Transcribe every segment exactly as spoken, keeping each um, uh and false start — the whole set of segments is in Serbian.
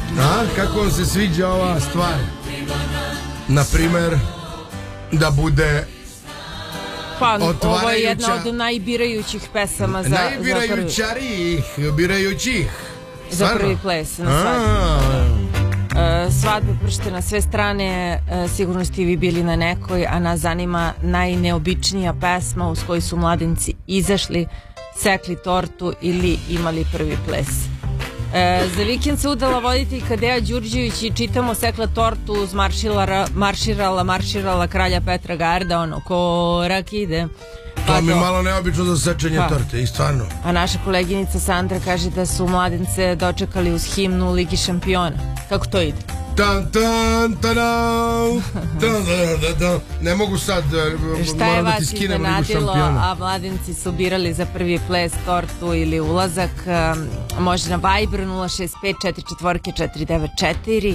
A, kako vam se sviđa ova stvar? Naprimer, da bude... Pa, ovo je jedna od najbirajućih pesama za, najbirajućarijih, birajućih. Za prvi ples na svadbi. Svadbe pršte na sve strane, sigurno ste vi bili na nekoj, a nas zanima najneobičnija pesma uz koju su mladenci izašli, sekli tortu ili imali prvi ples. Za vikend se udala voditeljka Deja Đurđević i čitamo sekla tortu uz marširala, marširala kralja Petra Garda, ono, korak ide. To mi je malo neobično za sečenje torte, i stvarno. A naša koleginica Sandra kaže da su mladence dočekali uz himnu Ligi šampiona. Kako to ide? Tan, tan, tadan, tan, tan, ne mogu sad, moram da ti skinem Ligu šampiona. A mladenci su birali za prvi ples, tortu ili ulazak, može na Viber nula šest pet četiri četiri četiri devet četiri.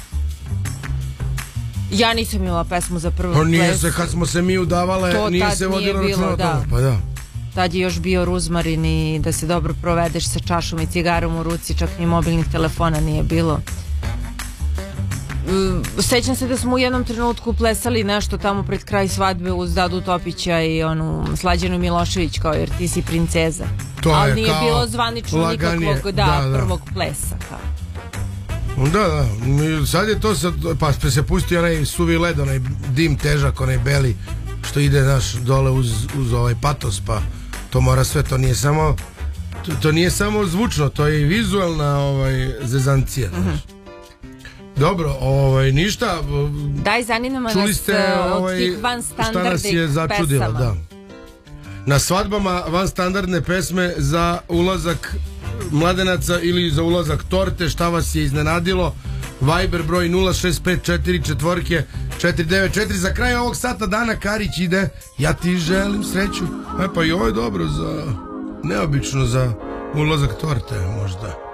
Ja nisam imala pesmu za prvi ples. Nije se, kad smo se mi udavale, nije se vodilo računa o tome. Pa da. Tad je još bio ruzmarin i da se dobro provedeš sa čašom i cigarom u ruci, čak ni mobilnih telefona nije bilo. Sećam se da smo u jednom trenutku plesali nešto tamo pred kraj svadbe uz Dadu Topića i onu Slađanu Milošević, kao jer ti si princeza. Ali nije bilo zvanično nikakvog prvog plesa. Da, da, sad je to, pa se pusti onaj suvi led, onaj dim težak, onaj beli, što ide naš dole uz ovaj patos, pa to mora sve, to nije samo, to nije samo zvučno, to je i vizualna zezancija, znaš. Dobro, ovaj, ništa. Daj, zanima nas od tih vanstandardnih pesama. Na svadbama vanstandardne pesme za ulazak mladenaca ili za ulazak torte, šta vas je iznenadilo? Viber broj nula šest pet četiri četiri četiri devet četiri. Za kraj ovog sata Dana Karić ide Ja ti želim sreću. E pa i ovo je dobro za, neobično za ulazak torte možda.